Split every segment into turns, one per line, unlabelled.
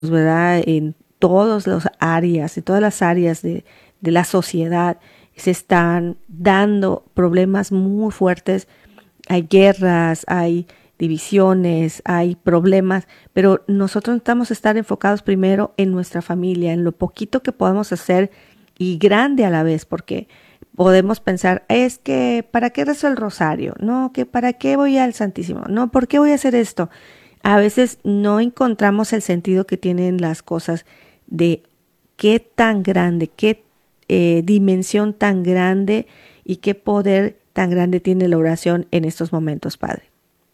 ¿verdad? En todas las áreas, en todas las áreas de la sociedad se están dando problemas muy fuertes. Hay guerras, hay divisiones, hay problemas, pero nosotros necesitamos estar enfocados primero en nuestra familia, en lo poquito que podemos hacer y grande a la vez, porque podemos pensar, es que, ¿para qué rezo el rosario? No, que ¿para qué voy al Santísimo? No, ¿por qué voy a hacer esto? A veces no encontramos el sentido que tienen las cosas de qué tan grande, qué dimensión tan grande y qué poder tan grande tiene la oración en estos momentos, Padre.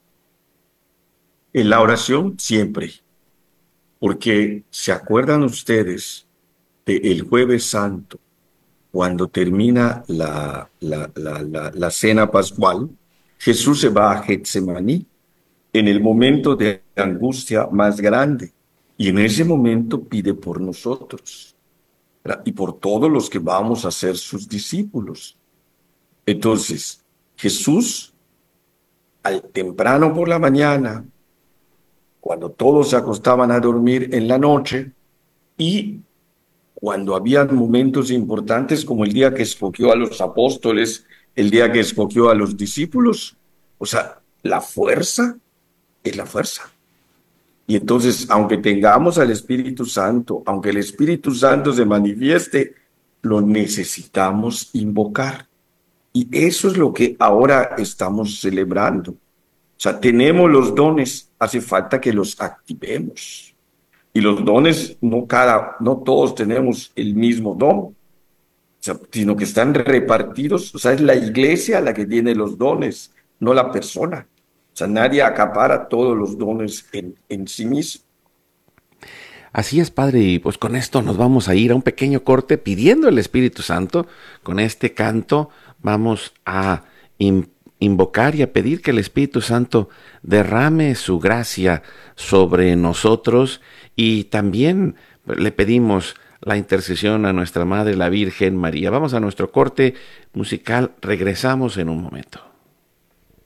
En la oración siempre, porque ¿se acuerdan ustedes del Jueves Santo, cuando termina la cena pascual? Jesús se va a Getsemaní en el momento de angustia más grande y en ese momento pide por nosotros, ¿verdad? Y por todos los que vamos a ser sus discípulos. Entonces, Jesús, al temprano por la mañana, cuando todos se acostaban a dormir en la noche y cuando había momentos importantes como el día que escogió a los apóstoles, el día que escogió a los discípulos, o sea, la fuerza es la fuerza. Y entonces, aunque tengamos al Espíritu Santo, aunque el Espíritu Santo se manifieste, lo necesitamos invocar. Y eso es lo que ahora estamos celebrando. O sea, tenemos los dones, hace falta que los activemos. Y los dones, no todos tenemos el mismo don, o sea, sino que están repartidos. O sea, es la iglesia la que tiene los dones, no la persona. O sea, nadie acapara todos los dones en sí mismo.
Así es, Padre, y pues con esto nos vamos a ir a un pequeño corte pidiendo el Espíritu Santo. Con este canto vamos a invocar y a pedir que el Espíritu Santo derrame su gracia sobre nosotros, y también le pedimos la intercesión a nuestra Madre, la Virgen María. Vamos a nuestro corte musical, regresamos en un momento.